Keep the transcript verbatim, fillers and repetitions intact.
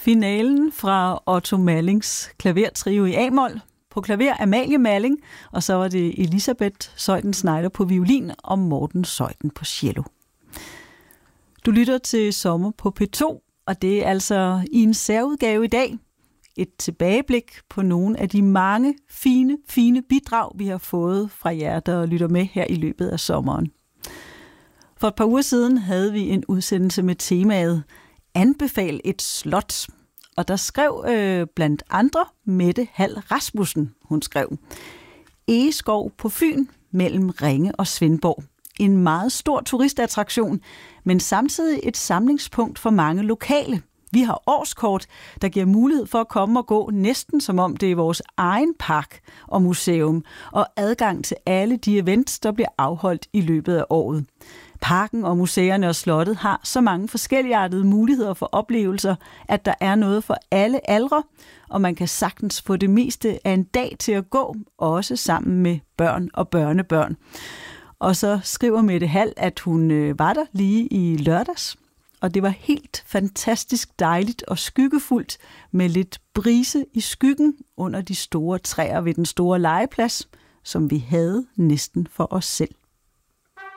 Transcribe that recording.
Finalen fra Otto Mallings klavertrio i A-mol. På klaver Amalie Malling, og så var det Elisabeth Zeuthen-Schneider på violin og Morten Zeuthen på cello. Du lytter til Sommer på P to, og det er altså i en særudgave i dag et tilbageblik på nogle af de mange fine, fine bidrag, vi har fået fra jer, der lytter med her i løbet af sommeren. For et par uger siden havde vi en udsendelse med temaet Anbefal et slot. Og der skrev øh, blandt andre Mette Hall Rasmussen. Hun skrev: Egeskov på Fyn mellem Ringe og Svendborg. En meget stor turistattraktion, men samtidig et samlingspunkt for mange lokale. Vi har årskort, der giver mulighed for at komme og gå næsten som om det er vores egen park og museum, og adgang til alle de events, der bliver afholdt i løbet af året. Parken og museerne og slottet har så mange forskelligartede muligheder for oplevelser, at der er noget for alle aldre, og man kan sagtens få det meste af en dag til at gå, også sammen med børn og børnebørn. Og så skriver Mette Hall, at hun var der lige i lørdags, og det var helt fantastisk dejligt og skyggefuldt med lidt brise i skyggen under de store træer ved den store legeplads, som vi havde næsten for os selv.